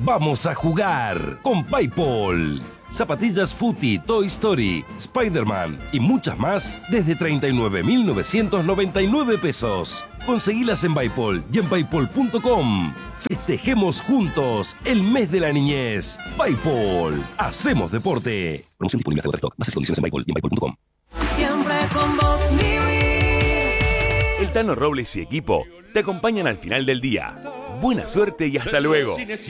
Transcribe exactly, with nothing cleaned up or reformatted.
Vamos a jugar con PayPal. Zapatillas Footy, Toy Story, Spider-Man y muchas más desde treinta y nueve mil novecientos noventa y nueve pesos. Conseguilas en PayPal y en paypal punto com. Festejemos juntos el mes de la niñez. PayPal. Hacemos deporte. Promoción disponible hasta TikTok. Bases y condiciones en PayPal y en paypal punto com. Siempre con vos, mi El Tano Robles y equipo te acompañan al final del día. Buena suerte y hasta luego.